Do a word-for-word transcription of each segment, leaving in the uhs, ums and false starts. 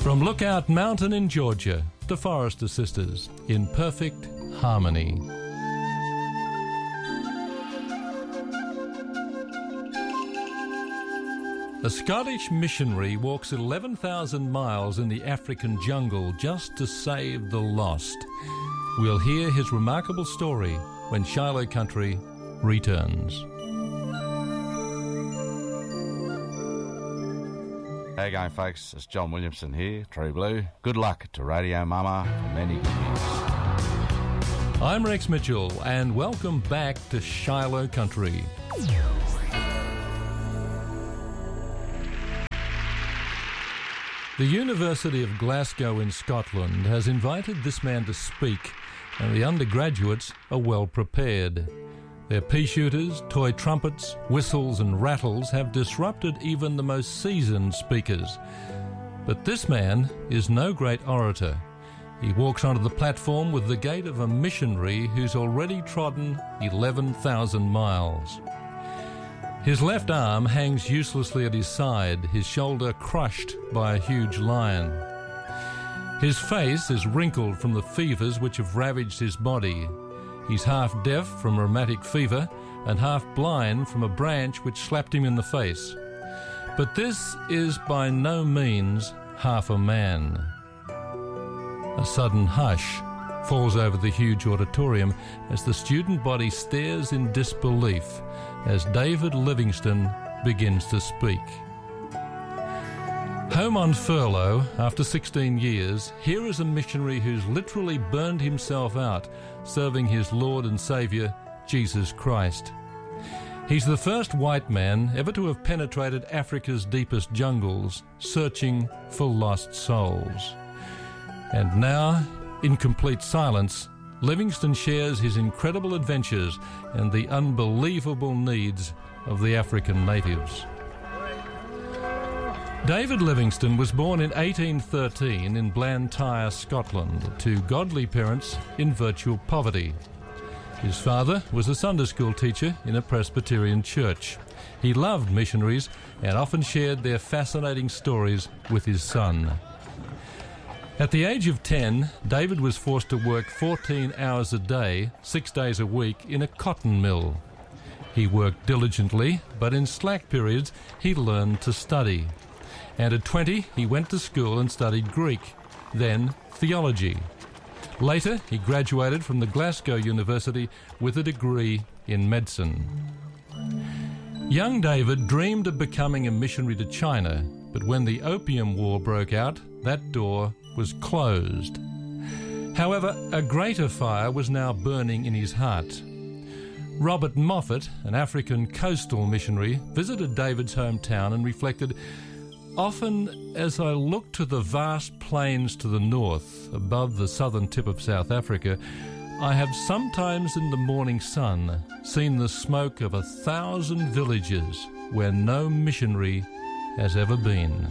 From Lookout Mountain in Georgia, the Forester Sisters, in perfect harmony. A Scottish missionary walks eleven thousand miles in the African jungle just to save the lost. We'll hear his remarkable story when Shiloh Country returns. How you going, folks? It's John Williamson here, True Blue. Good luck to Radio Mama for many good years. I'm Rex Mitchell, and welcome back to Shiloh Country. The University of Glasgow in Scotland has invited this man to speak, and the undergraduates are well prepared. Their pea shooters, toy trumpets, whistles and rattles have disrupted even the most seasoned speakers. But this man is no great orator. He walks onto the platform with the gait of a missionary who's already trodden eleven thousand miles. His left arm hangs uselessly at his side, his shoulder crushed by a huge lion. His face is wrinkled from the fevers which have ravaged his body. He's half deaf from rheumatic fever and half blind from a branch which slapped him in the face. But this is by no means half a man. A sudden hush falls over the huge auditorium as the student body stares in disbelief as David Livingstone begins to speak. Home on furlough after sixteen years, here is a missionary who's literally burned himself out serving his Lord and Saviour, Jesus Christ. He's the first white man ever to have penetrated Africa's deepest jungles, searching for lost souls. And now, in complete silence, Livingstone shares his incredible adventures and the unbelievable needs of the African natives. David Livingstone was born in eighteen thirteen in Blantyre, Scotland, to godly parents in virtual poverty. His father was a Sunday school teacher in a Presbyterian church. He loved missionaries and often shared their fascinating stories with his son. At the age of ten, David was forced to work fourteen hours a day, six days a week, in a cotton mill. He worked diligently, but in slack periods he learned to study. And at twenty, he went to school and studied Greek, then theology. Later, he graduated from the Glasgow University with a degree in medicine. Young David dreamed of becoming a missionary to China, but when the Opium War broke out, that door was closed. However, a greater fire was now burning in his heart. Robert Moffat, an African coastal missionary, visited David's hometown and reflected, "Often as I look to the vast plains to the north, above the southern tip of South Africa, I have sometimes in the morning sun seen the smoke of a thousand villages where no missionary has ever been."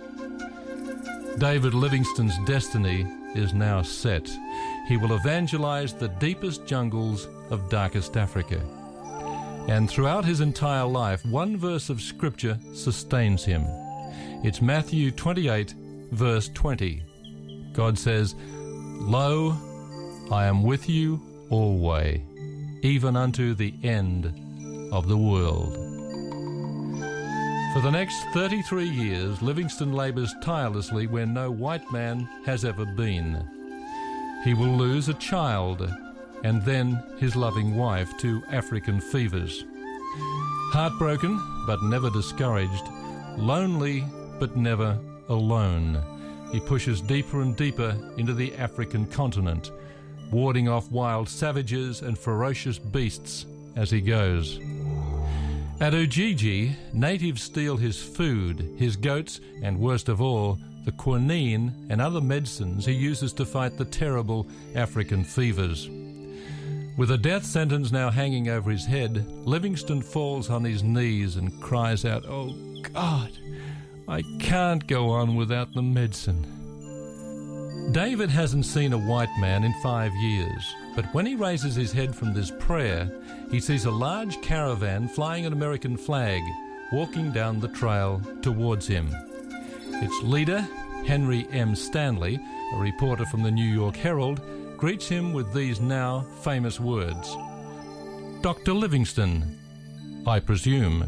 David Livingstone's destiny is now set. He will evangelize the deepest jungles of darkest Africa. And throughout his entire life, one verse of Scripture sustains him. It's Matthew twenty-eight, verse twenty. God says, "Lo, I am with you always, even unto the end of the world." For the next thirty-three years, Livingstone labours tirelessly where no white man has ever been. He will lose a child and then his loving wife to African fevers. Heartbroken but never discouraged, lonely but never alone, he pushes deeper and deeper into the African continent, warding off wild savages and ferocious beasts as he goes. At Ujiji, natives steal his food, his goats, and worst of all, the quinine and other medicines he uses to fight the terrible African fevers. With a death sentence now hanging over his head, Livingstone falls on his knees and cries out, "Oh God, I can't go on without the medicine." David hasn't seen a white man in five years, but when he raises his head from this prayer, he sees a large caravan flying an American flag walking down the trail towards him. Its leader, Henry M. Stanley, a reporter from the New York Herald, greets him with these now famous words: "Doctor Livingstone, I presume."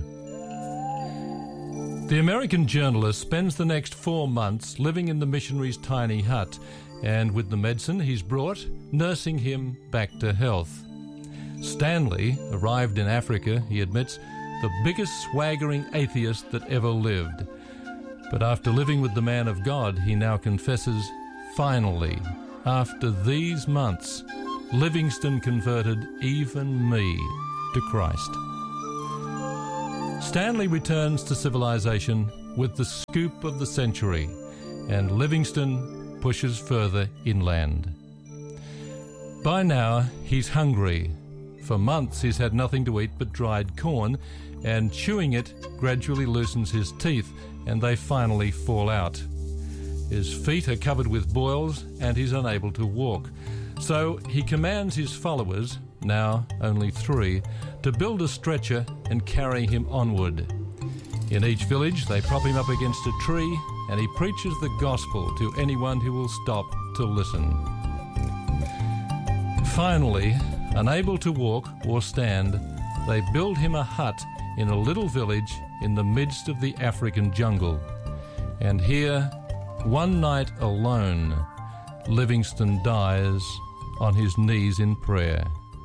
The American journalist spends the next four months living in the missionary's tiny hut, and with the medicine he's brought, nursing him back to health. Stanley arrived in Africa, he admits, the biggest swaggering atheist that ever lived. But after living with the man of God, he now confesses, finally, after these months, Livingstone converted even me to Christ. Stanley returns to civilization with the scoop of the century, and Livingstone pushes further inland. By now, he's hungry. For months, he's had nothing to eat but dried corn, and chewing it gradually loosens his teeth, and they finally fall out. His feet are covered with boils, and he's unable to walk. So he commands his followers, now only three, to build a stretcher and carry him onward. In each village, they prop him up against a tree, and he preaches the gospel to anyone who will stop to listen. Finally, unable to walk or stand, they build him a hut in a little village in the midst of the African jungle. And here, one night alone, Livingstone dies on his knees in prayer.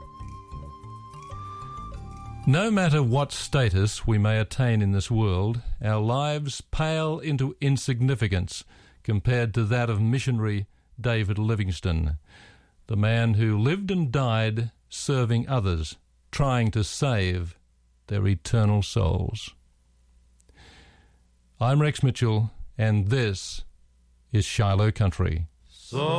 No matter what status we may attain in this world, our lives pale into insignificance compared to that of missionary David Livingstone, the man who lived and died serving others, trying to save their eternal souls. I'm Rex Mitchell, and this is Shiloh Country. So